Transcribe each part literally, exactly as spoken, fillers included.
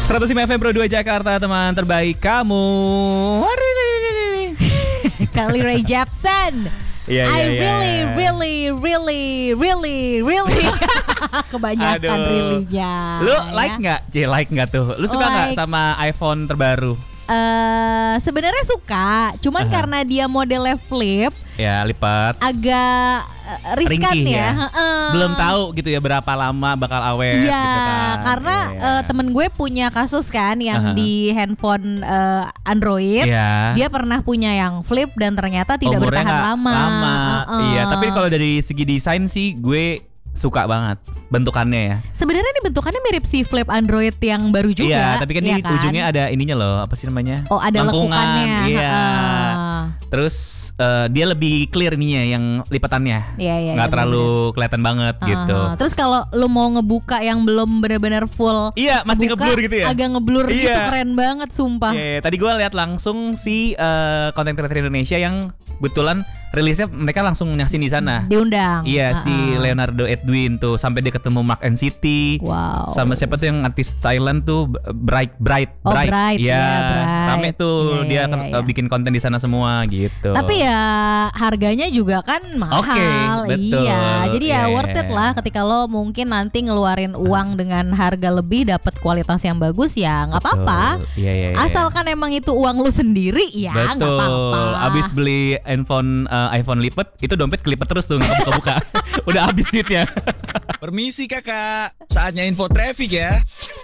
seratus lima F M Pro dua Jakarta, teman terbaik kamu. Kali Ray Jepsen. Yeah, I yeah, yeah. really, really, really, really, really. Kebanyakan Aduh. really-nya. Lu ya. like nggak? C like nggak tuh? Lu suka nggak Like. sama iPhone terbaru? Eh, sebenarnya suka, cuman Aha. karena dia modelnya flip, Ya lipat. agak eh, riskan Ringkih ya. ya. Heeh. Belum tahu gitu ya berapa lama bakal awet. Iya, gitu kan. karena Iya, iya. eh, temen gue punya kasus kan yang Aha. di handphone eh, Android. Iya. Dia pernah punya yang flip dan ternyata tidak Umurnya bertahan nggak lama. lama. Heeh. Iya, tapi kalau dari segi desain sih gue suka banget bentukannya ya. Sebenarnya ini bentukannya mirip si flip Android yang baru juga. Iya, tapi kan iya di ujungnya ada ininya loh, apa sih namanya? Oh, ada Lengkungan. lekukannya. Iya. Heeh. Terus eh, dia lebih clear ininya yang lipatannya. Iya, iya, Nggak iya, terlalu kelihatan banget Heeh. gitu. Terus kalau lu mau ngebuka yang belum benar-benar full, Iya, masih kebuka, ngeblur gitu ya. Agak ngeblur gitu, Iya. keren banget sumpah. Iya, tadi gue lihat langsung si eh, content creator Indonesia yang kebetulan rilisnya mereka langsung nyaksin di sana. Diundang. Iya, Heeh. si Leonardo Edwin tuh sampai dia ketemu Mark and City. Wow. Sama siapa tuh yang artis Thailand tuh Bright Bright Oh, Bright, Iya, iya, Bright. rame tuh Iya, dia iya, kan, iya. eh, bikin konten di sana semua gitu. Tapi ya harganya juga kan mahal. Oke, betul. Iya. Jadi ya Iya. worth it lah ketika lo mungkin nanti ngeluarin uang dengan harga lebih dapat kualitas yang bagus ya nggak Betul. apa-apa. Iya, iya, iya. Asalkan emang itu uang lu sendiri ya nggak Betul. apa-apa. Abis beli handphone eh, iPhone lipet, itu dompet kelipet terus tuh nggak buka-buka. Udah habis duitnya. Permisi kakak, saatnya info traffic ya.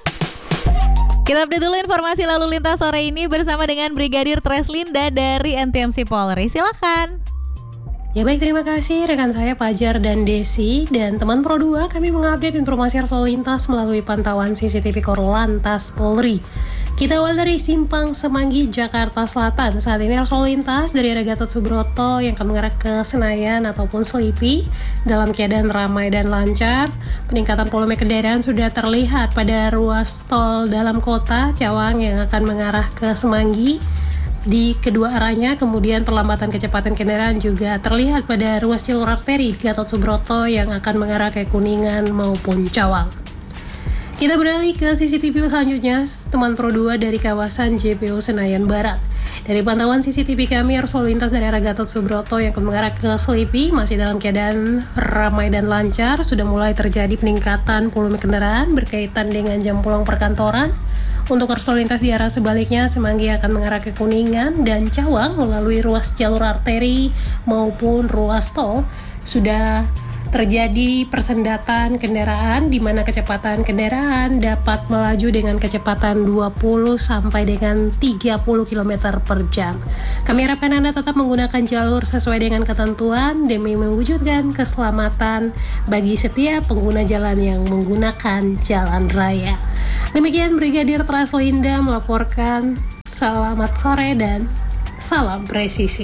Kita update dulu informasi lalu lintas sore ini bersama dengan Brigadir Treslinda dari N T M C Polri. Silakan. Ya baik, terima kasih rekan saya Fajar dan Desi. Dan teman Pro dua, kami mengupdate informasi arus lalu lintas melalui pantauan C C T V Korlantas Polri. Kita awal dari Simpang Semanggi, Jakarta Selatan. Saat ini arus lalu lintas dari arah Gatot Subroto yang akan mengarah ke Senayan ataupun Selipi dalam keadaan ramai dan lancar. Peningkatan volume kendaraan sudah terlihat pada ruas tol dalam kota Cawang yang akan mengarah ke Semanggi di kedua arahnya. Kemudian perlambatan kecepatan kendaraan juga terlihat pada ruas jalur arteri Gatot Subroto yang akan mengarah ke Kuningan maupun Cawang. Kita beralih ke C C T V selanjutnya, teman Pro dua dari kawasan J P O Senayan Barat. Dari pantauan C C T V kami, arus lalu lintas dari arah Gatot Subroto yang akan mengarah ke Selipi masih dalam keadaan ramai dan lancar. Sudah mulai terjadi peningkatan volume kendaraan berkaitan dengan jam pulang perkantoran. Untuk arus lalu lintas di arah sebaliknya, Semanggi akan mengarah ke Kuningan dan Cawang melalui ruas jalur arteri maupun ruas tol. Sudah terjadi persendatan kendaraan di mana kecepatan kendaraan dapat melaju dengan kecepatan dua puluh sampai dengan tiga puluh kilometer per jam. Kami harapkan Anda tetap menggunakan jalur sesuai dengan ketentuan demi mewujudkan keselamatan bagi setiap pengguna jalan yang menggunakan jalan raya. Demikian Brigadir Treslinda melaporkan. Selamat sore dan salam presisi.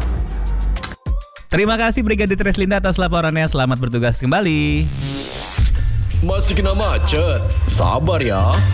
Terima kasih Brigadir Treslinda atas laporannya. Selamat bertugas kembali. Masih kena macet, sabar ya.